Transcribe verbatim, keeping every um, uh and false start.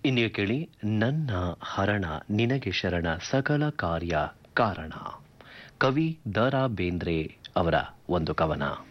ಇನ್ನೀಗ ಕೇಳಿ ನನ್ನ ಹರಣ ನಿನಗೆ ಶರಣ ಸಕಲ ಕಾರ್ಯ ಕಾರಣ. ಕವಿ ದ ರಾ ಬೇಂದ್ರೆ ಅವರ ಒಂದು ಕವನ.